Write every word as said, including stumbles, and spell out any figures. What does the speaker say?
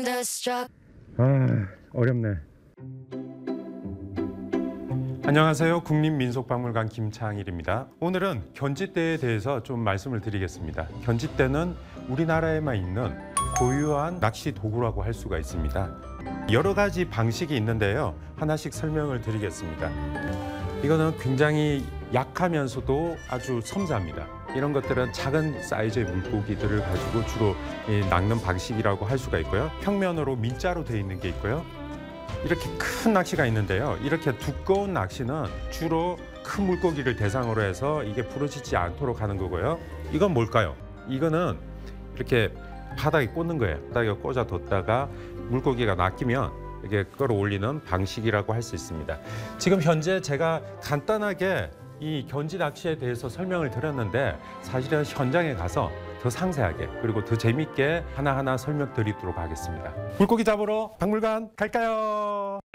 아, 어렵네. 안녕하세요. 국립민속박물관 김창일입니다. 오늘은 견짓대에 대해서 좀 말씀을 드리겠습니다. 견짓대는 우리나라에만 있는 고유한 낚시 도구라고 할 수가 있습니다. 여러 가지 방식이 있는데요. 하나씩 설명을 드리겠습니다. 이거는 굉장히 약하면서도 아주 섬세합니다. 이런 것들은 작은 사이즈의 물고기들을 가지고 주로 낚는 방식이라고 할 수가 있고요. 평면으로 민자로 되어 있는 게 있고요. 이렇게 큰 낚시가 있는데요. 이렇게 두꺼운 낚시는 주로 큰 물고기를 대상으로 해서 이게 부러지지 않도록 하는 거고요. 이건 뭘까요? 이거는 이렇게 바닥에 꽂는 거예요. 바닥에 꽂아 뒀다가 물고기가 낚이면 이렇게 끌어올리는 방식이라고 할 수 있습니다. 지금 현재 제가 간단하게 이 견지 낚시에 대해서 설명을 드렸는데 사실은 현장에 가서 더 상세하게 그리고 더 재밌게 하나하나 설명드리도록 하겠습니다. 물고기 잡으러 박물관 갈까요?